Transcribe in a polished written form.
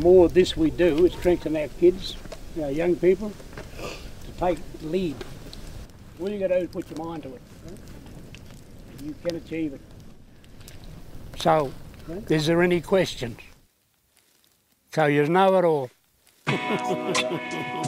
more of this we do, it strengthens our kids, our young people, to take the lead. All you got to do is put your mind to it. You can achieve it. So, is there any questions? So you know it all.